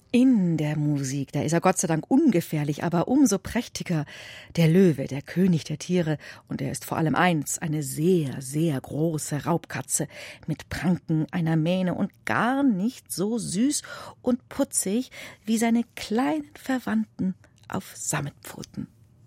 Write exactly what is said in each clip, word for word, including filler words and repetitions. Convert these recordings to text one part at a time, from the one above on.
In der Musik, da ist er Gott sei Dank ungefährlich, aber umso prächtiger. Der Löwe, der König der Tiere. Und er ist vor allem eins, eine sehr, sehr große Raubkatze mit Pranken, einer Mähne und gar nicht so süß und putzig wie seine kleinen Verwandten auf Sammetpfoten.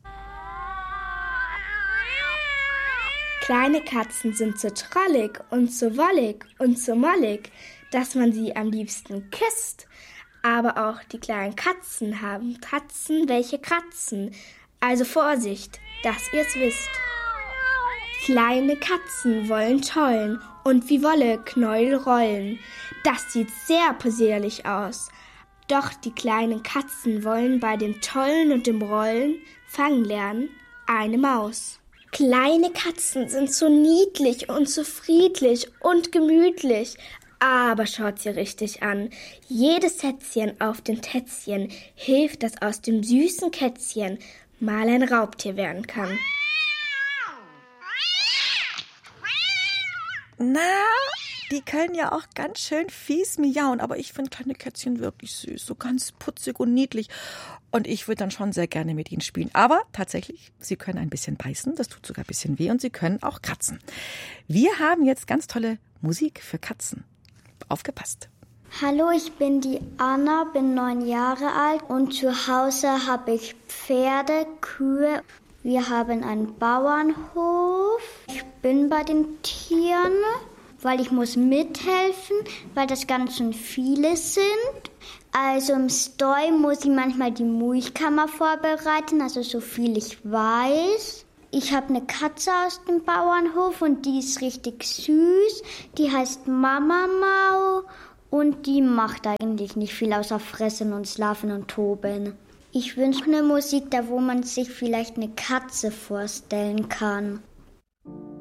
Kleine Katzen sind so trollig und so wollig und so mollig, dass man sie am liebsten küsst. Aber auch die kleinen Katzen haben Tatzen, welche kratzen. Also Vorsicht, dass ihr's wisst. Kleine Katzen wollen tollen und wie Wolle Knäuel rollen. Das sieht sehr possierlich aus. Doch die kleinen Katzen wollen bei dem Tollen und dem Rollen fangen lernen eine Maus. Kleine Katzen sind so niedlich und so friedlich und gemütlich. Aber schaut sie richtig an. Jedes Sätzchen auf dem Tätzchen hilft, dass aus dem süßen Kätzchen mal ein Raubtier werden kann. Na, die können ja auch ganz schön fies miauen, aber ich finde kleine Kätzchen wirklich süß, so ganz putzig und niedlich. Und ich würde dann schon sehr gerne mit ihnen spielen. Aber tatsächlich, sie können ein bisschen beißen, das tut sogar ein bisschen weh und sie können auch kratzen. Wir haben jetzt ganz tolle Musik für Katzen. Aufgepasst. Hallo, ich bin die Anna, bin neun Jahre alt und zu Hause habe ich Pferde, Kühe. Wir haben einen Bauernhof. Ich bin bei den Tieren, weil ich muss mithelfen, weil das ganz schön viele sind. Also im Stall muss ich manchmal die Milchkammer vorbereiten, also so viel ich weiß. Ich habe eine Katze aus dem Bauernhof und die ist richtig süß. Die heißt Mama Mau und die macht eigentlich nicht viel außer fressen und schlafen und toben. Ich wünsche eine Musik, da wo man sich vielleicht eine Katze vorstellen kann.